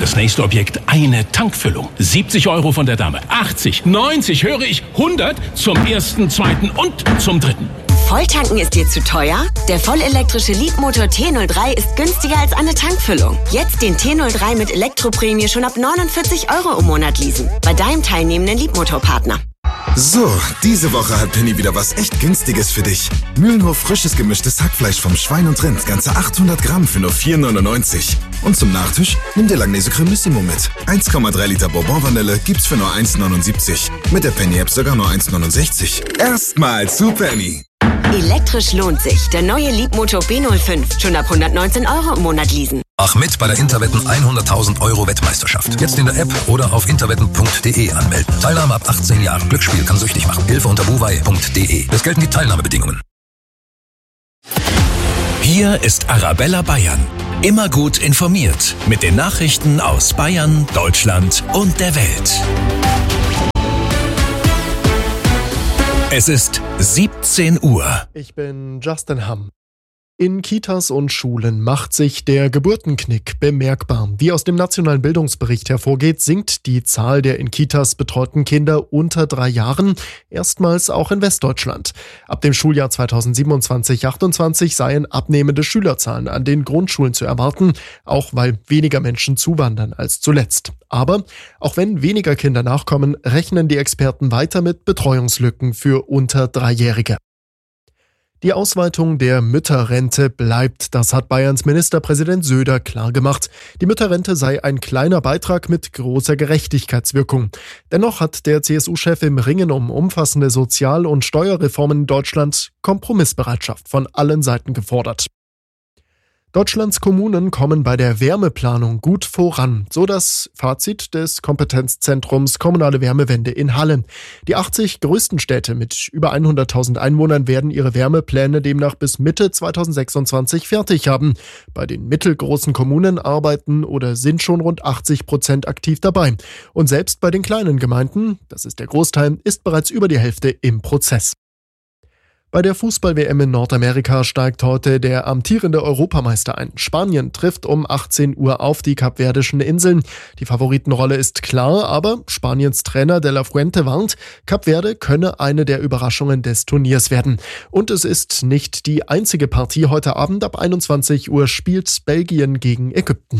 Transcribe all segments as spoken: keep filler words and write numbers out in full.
Das nächste Objekt, eine Tankfüllung. siebzig Euro von der Dame. achtzig, neunzig, höre ich, hundert zum ersten, zweiten und zum dritten. Volltanken ist dir zu teuer? Der vollelektrische Leapmotor T null drei ist günstiger als eine Tankfüllung. Jetzt den T null drei mit Elektroprämie schon ab neunundvierzig Euro im Monat leasen. Bei deinem teilnehmenden Leapmotor-Partner. So, diese Woche hat Penny wieder was echt Günstiges für dich. Mühlenhof frisches gemischtes Hackfleisch vom Schwein und Rind, ganze achthundert Gramm für nur vier neunundneunzig. Und zum Nachtisch nimm dir Langnese Cremissimo mit. eins Komma drei Liter Bourbon-Vanille gibt's für nur eins neunundsiebzig. Mit der Penny-App sogar nur eins neunundsechzig. Erstmal zu Penny. Elektrisch lohnt sich. Der neue Leapmotor B null fünf. Schon ab hundertneunzehn Euro im Monat leasen. Mach mit bei der Interwetten hunderttausend Euro Wettmeisterschaft. Jetzt in der App oder auf interwetten punkt de anmelden. Teilnahme ab achtzehn Jahren. Glücksspiel kann süchtig machen. Hilfe unter buwei punkt de. Es gelten die Teilnahmebedingungen. Hier ist Arabella Bayern. Immer gut informiert mit den Nachrichten aus Bayern, Deutschland und der Welt. Es ist siebzehn Uhr. Ich bin Justin Hamm. In Kitas und Schulen macht sich der Geburtenknick bemerkbar. Wie aus dem Nationalen Bildungsbericht hervorgeht, sinkt die Zahl der in Kitas betreuten Kinder unter drei Jahren, erstmals auch in Westdeutschland. Ab dem Schuljahr zweitausendsiebenundzwanzig achtundzwanzig seien abnehmende Schülerzahlen an den Grundschulen zu erwarten, auch weil weniger Menschen zuwandern als zuletzt. Aber auch wenn weniger Kinder nachkommen, rechnen die Experten weiter mit Betreuungslücken für unter Dreijährige. Die Ausweitung der Mütterrente bleibt, das hat Bayerns Ministerpräsident Söder klargemacht. Die Mütterrente sei ein kleiner Beitrag mit großer Gerechtigkeitswirkung. Dennoch hat der C S U-Chef im Ringen um umfassende Sozial- und Steuerreformen in Deutschland Kompromissbereitschaft von allen Seiten gefordert. Deutschlands Kommunen kommen bei der Wärmeplanung gut voran, so das Fazit des Kompetenzzentrums Kommunale Wärmewende in Halle. Die achtzig größten Städte mit über hunderttausend Einwohnern werden ihre Wärmepläne demnach bis Mitte zweitausendsechsundzwanzig fertig haben. Bei den mittelgroßen Kommunen arbeiten oder sind schon rund achtzig Prozent aktiv dabei. Und selbst bei den kleinen Gemeinden, das ist der Großteil, ist bereits über die Hälfte im Prozess. Bei der Fußball-W M in Nordamerika steigt heute der amtierende Europameister ein. Spanien trifft um achtzehn Uhr auf die Kapverdischen Inseln. Die Favoritenrolle ist klar, aber Spaniens Trainer De La Fuente warnt, Kapverde könne eine der Überraschungen des Turniers werden. Und es ist nicht die einzige Partie. Heute Abend ab einundzwanzig Uhr spielt Belgien gegen Ägypten.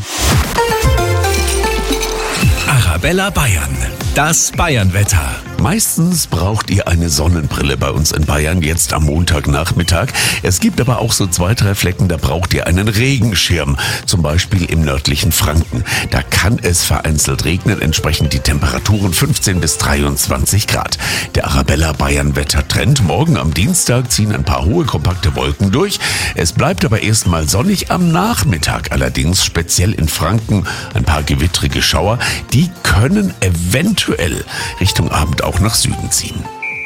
Arabella Bayern, das Bayernwetter. Meistens braucht ihr eine Sonnenbrille bei uns in Bayern, jetzt am Montagnachmittag. Es gibt aber auch so zwei, drei Flecken, da braucht ihr einen Regenschirm. Zum Beispiel im nördlichen Franken. Da kann es vereinzelt regnen, entsprechend die Temperaturen fünfzehn bis dreiundzwanzig Grad. Der Arabella Bayern Wettertrend. Morgen am Dienstag ziehen ein paar hohe, kompakte Wolken durch. Es bleibt aber erstmal sonnig. Am Nachmittag allerdings, speziell in Franken, ein paar gewittrige Schauer. Die können eventuell Richtung Abend auch nach Süden ziehen.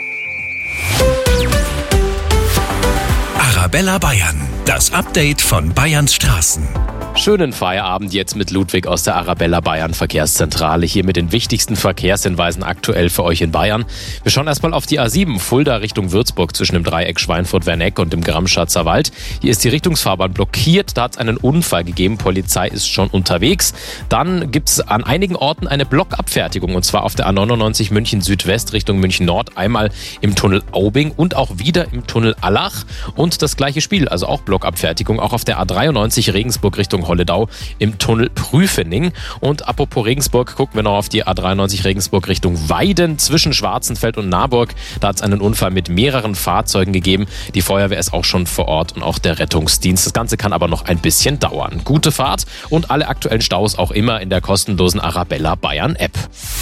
Arabella Bayern, das Update von Bayerns Straßen. Schönen Feierabend jetzt mit Ludwig aus der Arabella Bayern Verkehrszentrale. Hier mit den wichtigsten Verkehrshinweisen aktuell für euch in Bayern. Wir schauen erstmal auf die A sieben, Fulda Richtung Würzburg zwischen dem Dreieck Schweinfurt-Werneck und dem Gramschatzer Wald. Hier ist die Richtungsfahrbahn blockiert, da hat es einen Unfall gegeben, Polizei ist schon unterwegs. Dann gibt es an einigen Orten eine Blockabfertigung und zwar auf der A neunundneunzig München Südwest Richtung München Nord, einmal im Tunnel Aubing und auch wieder im Tunnel Allach. Und das gleiche Spiel, also auch Blockabfertigung, auch auf der A dreiundneunzig Regensburg Richtung Holledau im Tunnel Prüfening. Und apropos Regensburg, gucken wir noch auf die A dreiundneunzig Regensburg Richtung Weiden zwischen Schwarzenfeld und Naburg. Da hat es einen Unfall mit mehreren Fahrzeugen gegeben. Die Feuerwehr ist auch schon vor Ort und auch der Rettungsdienst. Das Ganze kann aber noch ein bisschen dauern. Gute Fahrt und alle aktuellen Staus auch immer in der kostenlosen Arabella Bayern App.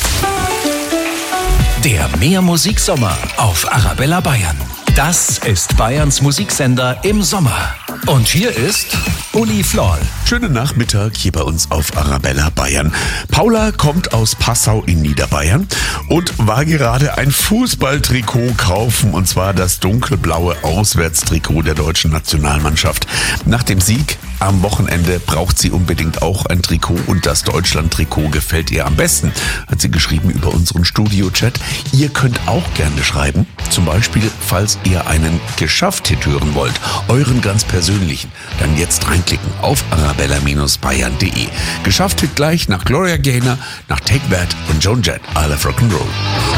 Der Mehrmusiksommer auf Arabella Bayern. Das ist Bayerns Musiksender im Sommer. Und hier ist Uli Florl. Schönen Nachmittag hier bei uns auf Arabella Bayern. Paula kommt aus Passau in Niederbayern und war gerade ein Fußballtrikot kaufen, und zwar das dunkelblaue Auswärtstrikot der deutschen Nationalmannschaft. Nach dem Sieg am Wochenende braucht sie unbedingt auch ein Trikot und das Deutschland-Trikot gefällt ihr am besten, hat sie geschrieben über unseren Studio-Chat. Ihr könnt auch gerne schreiben, zum Beispiel, falls ihr einen Geschafft-Hit hören wollt, euren ganz persönlichen, dann jetzt reinklicken auf arabella Bindestrich bayern punkt de. Geschafft-Hit gleich nach Gloria Gaynor, nach Take That und Joan Jett, I Love Rock'n'Roll.